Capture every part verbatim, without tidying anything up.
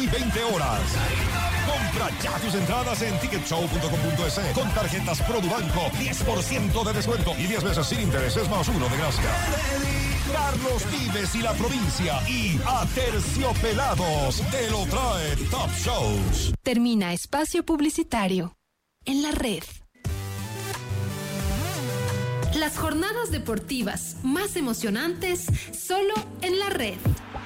y veinte horas. Compra ya tus entradas en ticket show punto com punto es con tarjetas Produbanco, diez por ciento de descuento y diez veces sin intereses más uno de gracia. Carlos Vives y la provincia y Aterciopelados te lo trae Top Shows. Termina espacio publicitario en la red. Las jornadas deportivas más emocionantes solo en la red.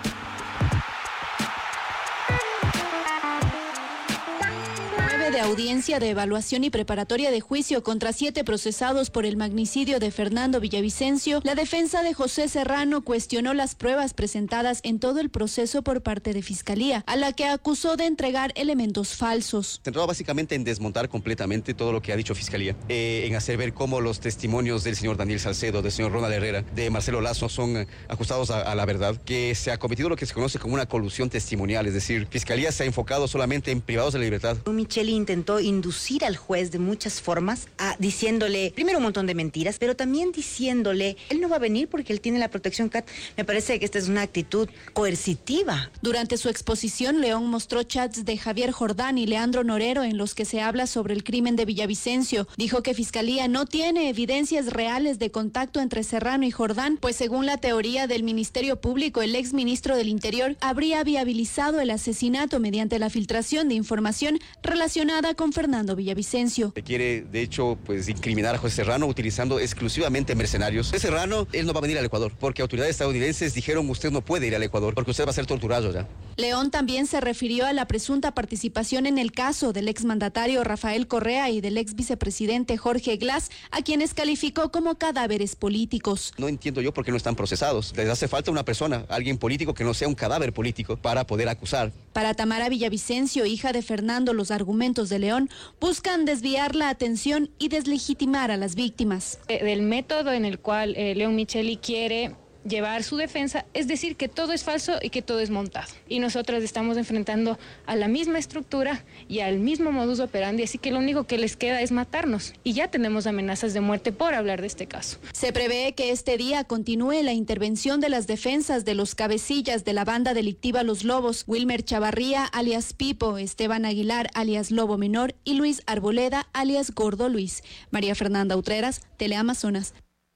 De audiencia de evaluación y preparatoria de juicio contra siete procesados por el magnicidio de Fernando Villavicencio, la defensa de José Serrano cuestionó las pruebas presentadas en todo el proceso por parte de Fiscalía, a la que acusó de entregar elementos falsos. Centrado básicamente en desmontar completamente todo lo que ha dicho Fiscalía, eh, en hacer ver cómo los testimonios del señor Daniel Salcedo, del señor Ronald Herrera, de Marcelo Lazo son eh, ajustados a, a la verdad, que se ha cometido lo que se conoce como una colusión testimonial, es decir, Fiscalía se ha enfocado solamente en privados de la libertad. Micheli intentó inducir al juez de muchas formas, a, diciéndole primero un montón de mentiras, pero también diciéndole, él no va a venir porque él tiene la protección C A T. Me parece que esta es una actitud coercitiva. Durante su exposición, León mostró chats de Javier Jordán y Leandro Norero en los que se habla sobre el crimen de Villavicencio. Dijo que Fiscalía no tiene evidencias reales de contacto entre Serrano y Jordán, pues según la teoría del Ministerio Público, el exministro del Interior habría viabilizado el asesinato mediante la filtración de información relacionada con Fernando Villavicencio. Se quiere, de hecho, pues incriminar a José Serrano utilizando exclusivamente mercenarios. José Serrano, él no va a venir al Ecuador, porque autoridades estadounidenses dijeron usted no puede ir al Ecuador, porque usted va a ser torturado ya. León también se refirió a la presunta participación en el caso del exmandatario Rafael Correa y del ex vicepresidente Jorge Glass, a quienes calificó como cadáveres políticos. No entiendo yo por qué no están procesados. Les hace falta una persona, alguien político que no sea un cadáver político para poder acusar. Para Tamara Villavicencio, hija de Fernando, los argumentos de León buscan desviar la atención y deslegitimar a las víctimas. Eh, del método en el cual eh, León Micheli quiere llevar su defensa, es decir que todo es falso y que todo es montado. Y nosotros estamos enfrentando a la misma estructura y al mismo modus operandi, así que lo único que les queda es matarnos. Y ya tenemos amenazas de muerte por hablar de este caso. Se prevé que este día continúe la intervención de las defensas de los cabecillas de la banda delictiva Los Lobos, Wilmer Chavarría, alias Pipo, Esteban Aguilar, alias Lobo Menor, y Luis Arboleda, alias Gordo Luis. María Fernanda Utreras, Teleamazonas.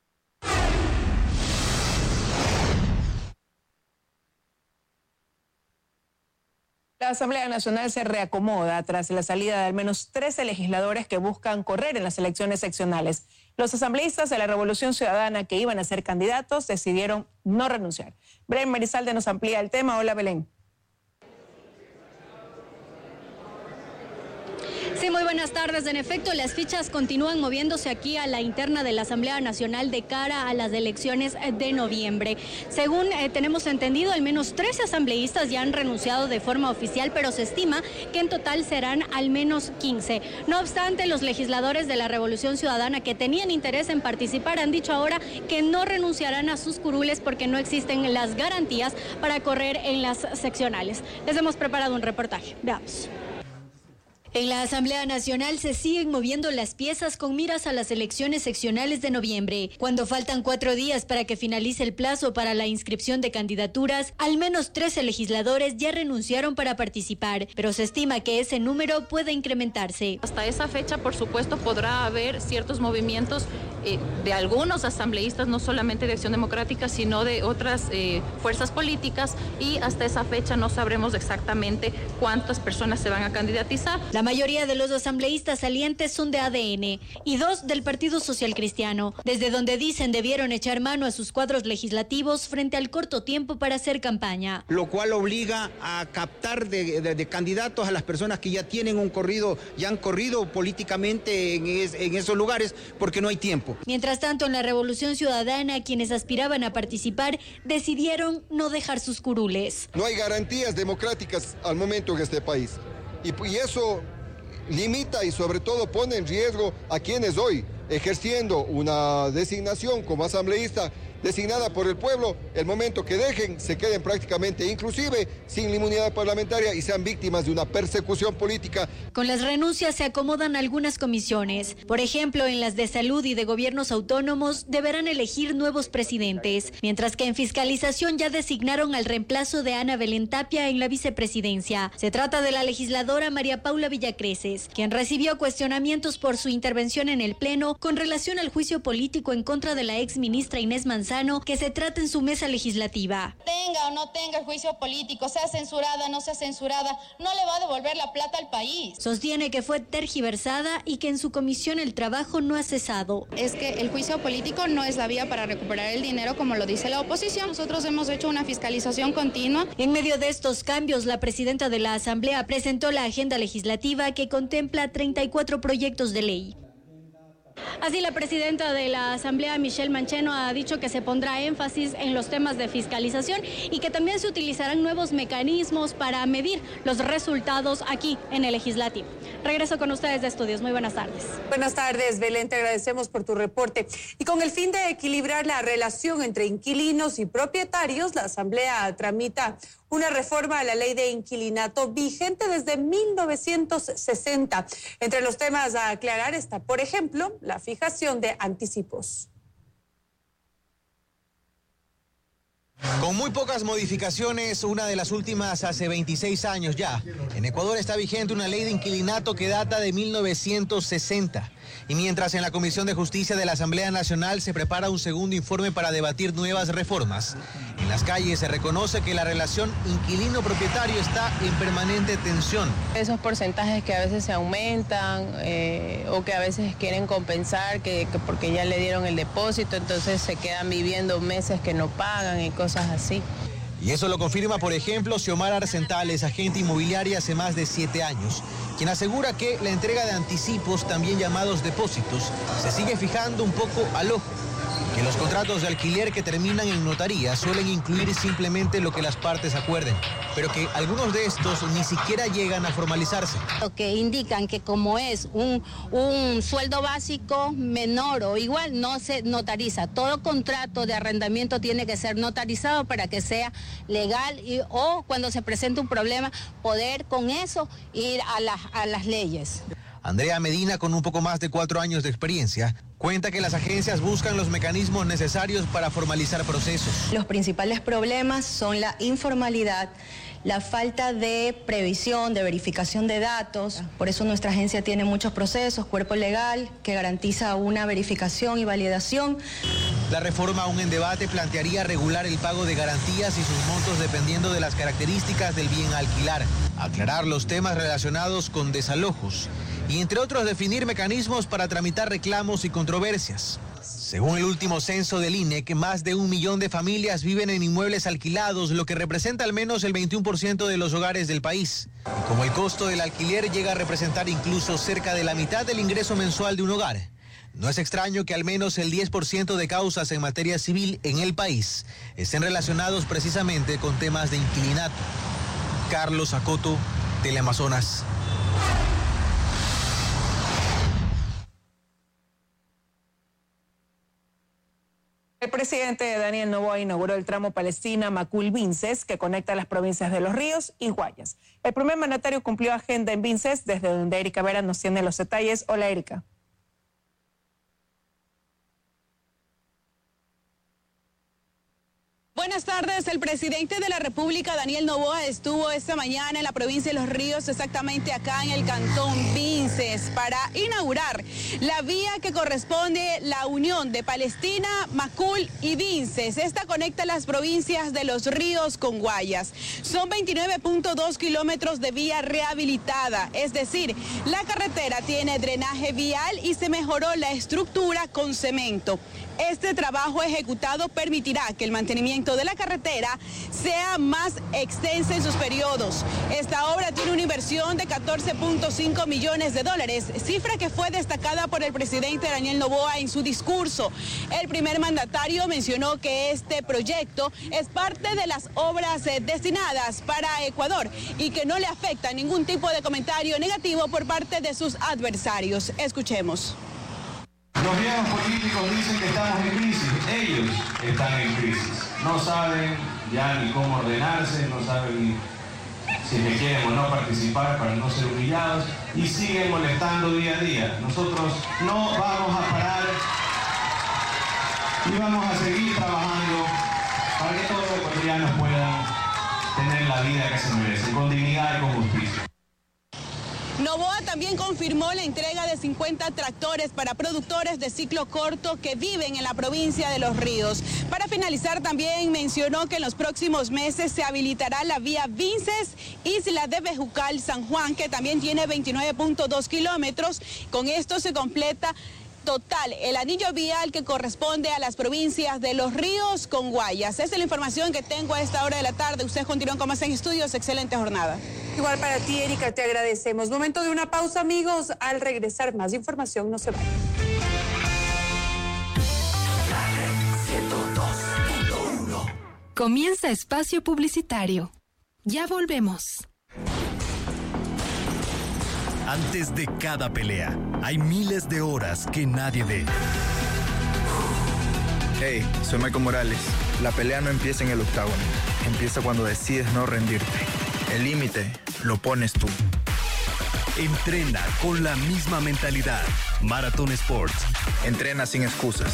La Asamblea Nacional se reacomoda tras la salida de al menos trece legisladores que buscan correr en las elecciones seccionales. Los asambleístas de la Revolución Ciudadana que iban a ser candidatos decidieron no renunciar. Belén Marizalde nos amplía el tema. Hola, Belén. Sí, muy buenas tardes. En efecto, las fichas continúan moviéndose aquí a la interna de la Asamblea Nacional de cara a las elecciones de noviembre. Según eh, tenemos entendido, al menos trece asambleístas ya han renunciado de forma oficial, pero se estima que en total serán al menos quince. No obstante, los legisladores de la Revolución Ciudadana que tenían interés en participar han dicho ahora que no renunciarán a sus curules porque no existen las garantías para correr en las seccionales. Les hemos preparado un reportaje. Veamos. En la Asamblea Nacional se siguen moviendo las piezas con miras a las elecciones seccionales de noviembre. Cuando faltan cuatro días para que finalice el plazo para la inscripción de candidaturas, al menos trece legisladores ya renunciaron para participar, pero se estima que ese número puede incrementarse. Hasta esa fecha, por supuesto, podrá haber ciertos movimientos eh, de algunos asambleístas, no solamente de Acción Democrática, sino de otras eh, fuerzas políticas, y hasta esa fecha no sabremos exactamente cuántas personas se van a candidatizar. La mayoría de los asambleístas salientes son de A D N y dos del Partido Social Cristiano, desde donde dicen debieron echar mano a sus cuadros legislativos frente al corto tiempo para hacer campaña. Lo cual obliga a captar de, de, de candidatos a las personas que ya tienen un corrido, ya han corrido políticamente en, es, en esos lugares porque no hay tiempo. Mientras tanto, en la Revolución Ciudadana, quienes aspiraban a participar decidieron no dejar sus curules. No hay garantías democráticas al momento en este país y, y eso limita y sobre todo pone en riesgo a quienes hoy, ejerciendo una designación como asambleísta, designada por el pueblo, el momento que dejen, se queden prácticamente inclusive sin la inmunidad parlamentaria y sean víctimas de una persecución política. Con las renuncias se acomodan algunas comisiones. Por ejemplo, en las de salud y de gobiernos autónomos deberán elegir nuevos presidentes, mientras que en fiscalización ya designaron al reemplazo de Ana Belén Tapia en la vicepresidencia. Se trata de la legisladora María Paula Villacreces, quien recibió cuestionamientos por su intervención en el Pleno con relación al juicio político en contra de la ex ministra Inés Manzano, que se trata en su mesa legislativa. Tenga o no tenga el juicio político, sea censurada, no sea censurada, no le va a devolver la plata al país. Sostiene que fue tergiversada y que en su comisión el trabajo no ha cesado. Es que el juicio político no es la vía para recuperar el dinero, como lo dice la oposición. Nosotros hemos hecho una fiscalización continua. En medio de estos cambios, la presidenta de la Asamblea presentó la agenda legislativa que contempla treinta y cuatro proyectos de ley. Así, la presidenta de la Asamblea, Michelle Mancheno, ha dicho que se pondrá énfasis en los temas de fiscalización y que también se utilizarán nuevos mecanismos para medir los resultados aquí en el Legislativo. Regreso con ustedes de estudios. Muy buenas tardes. Buenas tardes, Belén, te agradecemos por tu reporte. Y con el fin de equilibrar la relación entre inquilinos y propietarios, la Asamblea tramita una reforma a la ley de inquilinato vigente desde mil novecientos sesenta. Entre los temas a aclarar está, por ejemplo, la fijación de anticipos. Con muy pocas modificaciones, una de las últimas hace veintiséis años ya, en Ecuador está vigente una ley de inquilinato que data de mil novecientos sesenta. Y mientras en la Comisión de Justicia de la Asamblea Nacional se prepara un segundo informe para debatir nuevas reformas, en las calles se reconoce que la relación inquilino-propietario está en permanente tensión. Esos porcentajes que a veces se aumentan eh, o que a veces quieren compensar que, que porque ya le dieron el depósito, entonces se quedan viviendo meses que no pagan y cosas así. Y eso lo confirma, por ejemplo, Xiomara Arcentales, agente inmobiliaria hace más de siete años, quien asegura que la entrega de anticipos, también llamados depósitos, se sigue fijando un poco al ojo, que los contratos de alquiler que terminan en notaría suelen incluir simplemente lo que las partes acuerden, pero que algunos de estos ni siquiera llegan a formalizarse. Lo que indican que como es un, un sueldo básico menor o igual, no se notariza. Todo contrato de arrendamiento tiene que ser notarizado para que sea legal y, o cuando se presente un problema, poder con eso ir a, la, a las leyes. Andrea Medina, con un poco más de cuatro años de experiencia, cuenta que las agencias buscan los mecanismos necesarios para formalizar procesos. Los principales problemas son la informalidad, la falta de previsión, de verificación de datos. Por eso nuestra agencia tiene muchos procesos, cuerpo legal, que garantiza una verificación y validación. La reforma aún en debate plantearía regular el pago de garantías y sus montos dependiendo de las características del bien a alquilar, aclarar los temas relacionados con desalojos y, entre otros, definir mecanismos para tramitar reclamos y controversias. Según el último censo del I N E, que más de un millón de familias viven en inmuebles alquilados, lo que representa al menos el veintiuno por ciento de los hogares del país. Y como el costo del alquiler llega a representar incluso cerca de la mitad del ingreso mensual de un hogar, no es extraño que al menos el diez por ciento de causas en materia civil en el país estén relacionados precisamente con temas de inquilinato. Carlos Acoto, Teleamazonas. El presidente Daniel Noboa inauguró el tramo Palestina-Macul-Vinces, que conecta las provincias de Los Ríos y Guayas. El primer mandatario cumplió agenda en Vinces, desde donde Erika Vera nos tiene los detalles. Hola, Erika. Buenas tardes. El presidente de la República, Daniel Noboa, estuvo esta mañana en la provincia de Los Ríos, exactamente acá en el cantón Vinces, para inaugurar la vía que corresponde la unión de Palestina, Macul y Vinces. Esta conecta las provincias de Los Ríos con Guayas. Son veintinueve punto dos kilómetros de vía rehabilitada, es decir, la carretera tiene drenaje vial y se mejoró la estructura con cemento. Este trabajo ejecutado permitirá que el mantenimiento de la carretera sea más extensa en sus periodos. Esta obra tiene una inversión de catorce punto cinco millones de dólares, cifra que fue destacada por el presidente Daniel Noboa en su discurso. El primer mandatario mencionó que este proyecto es parte de las obras destinadas para Ecuador y que no le afecta ningún tipo de comentario negativo por parte de sus adversarios. Escuchemos. Los viejos políticos dicen que estamos en crisis. Ellos están en crisis. No saben ya ni cómo ordenarse, no saben ni si es que quieren o no participar para no ser humillados y siguen molestando día a día. Nosotros no vamos a parar y vamos a seguir trabajando para que todos los ecuatorianos puedan tener la vida que se merecen, con dignidad y con justicia. Noboa también confirmó la entrega de cincuenta tractores para productores de ciclo corto que viven en la provincia de Los Ríos. Para finalizar, también mencionó que en los próximos meses se habilitará la vía Vinces, Isla de Bejucal, San Juan, que también tiene veintinueve punto dos kilómetros. Con esto se completa total el anillo vial que corresponde a las provincias de Los Ríos con Guayas. Esa es la información que tengo a esta hora de la tarde. Ustedes continúan con más en estudios. Excelente jornada. Igual para ti, Erika, te agradecemos. Momento de una pausa, amigos. Al regresar, más información, no se vayan. ciento dos punto uno. Comienza espacio publicitario. Ya volvemos. Antes de cada pelea, hay miles de horas que nadie ve. Hey, soy Michael Morales. La pelea no empieza en el octágono. Empieza cuando decides no rendirte. El límite lo pones tú. Entrena con la misma mentalidad. Marathon Sports. Entrena sin excusas.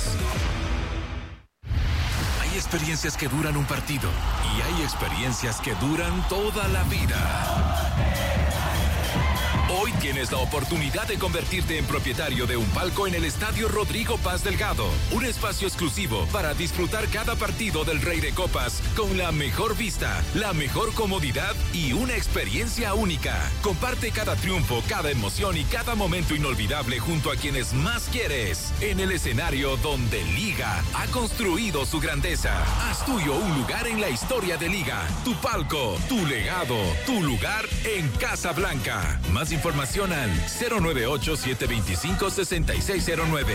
Hay experiencias que duran un partido y hay experiencias que duran toda la vida. Hoy tienes la oportunidad de convertirte en propietario de un palco en el Estadio Rodrigo Paz Delgado. Un espacio exclusivo para disfrutar cada partido del Rey de Copas con la mejor vista, la mejor comodidad y una experiencia única. Comparte cada triunfo, cada emoción y cada momento inolvidable junto a quienes más quieres. En el escenario donde Liga ha construido su grandeza. Haz tuyo un lugar en la historia de Liga. Tu palco, tu legado, tu lugar en Casa Blanca. Más información al cero nueve ocho, siete dos cinco, seis seis cero nueve.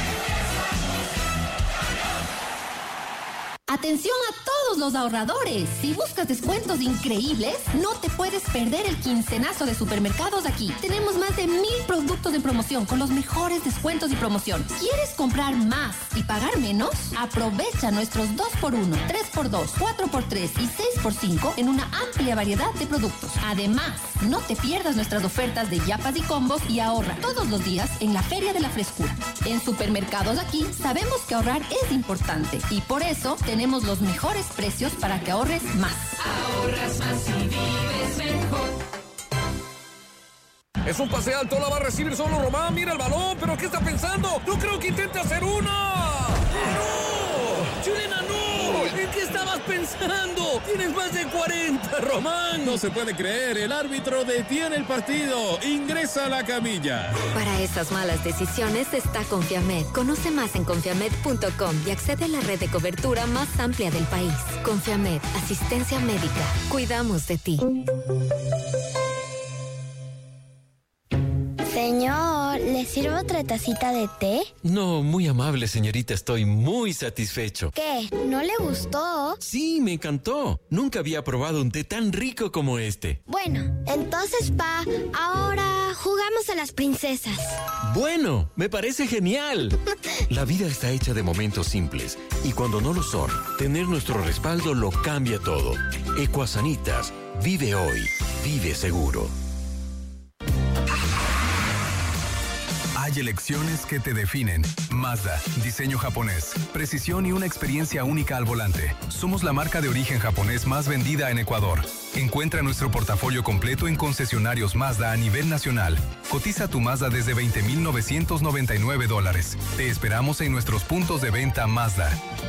Atención a todos los ahorradores. Si buscas descuentos increíbles, no te puedes perder el quincenazo de Supermercados Aquí. Tenemos más de mil productos en promoción con los mejores descuentos y promoción. ¿Quieres comprar más y pagar menos? Aprovecha nuestros dos por uno, tres por dos, cuatro por tres y seis por cinco en una amplia variedad de productos. Además, no te pierdas nuestras ofertas de yapas y combos y ahorra todos los días en la Feria de la Frescura. En Supermercados Aquí sabemos que ahorrar es importante y por eso tenemos Tenemos los mejores precios para que ahorres más. Ahorras más y vives mejor. Es un pase alto, la va a recibir solo Román. Mira el balón, pero ¿qué está pensando? No creo que intente hacer una. ¡No! ¡Chilena, no! ¿En qué estabas pensando? Tienes más de cuarenta, Román. No se puede creer, el árbitro detiene el partido. Ingresa a la camilla. Para esas malas decisiones está Confiamed. Conoce más en confiamed punto com y accede a la red de cobertura más amplia del país. Confiamed, asistencia médica. Cuidamos de ti. Señor, ¿le sirvo otra tacita de té? No, muy amable, señorita. Estoy muy satisfecho. ¿Qué? ¿No le gustó? Sí, me encantó. Nunca había probado un té tan rico como este. Bueno, entonces, pa, ahora jugamos a las princesas. Bueno, me parece genial. La vida está hecha de momentos simples y cuando no lo son, tener nuestro respaldo lo cambia todo. Ecuasanitas, vive hoy, vive seguro. Hay elecciones que te definen. Mazda, diseño japonés, precisión y una experiencia única al volante. Somos la marca de origen japonés más vendida en Ecuador. Encuentra nuestro portafolio completo en concesionarios Mazda a nivel nacional. Cotiza tu Mazda desde veinte mil novecientos noventa y nueve dólares. Te esperamos en nuestros puntos de venta Mazda.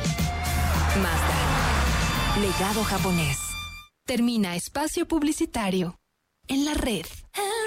Mazda. Legado japonés. Termina espacio publicitario. En la red.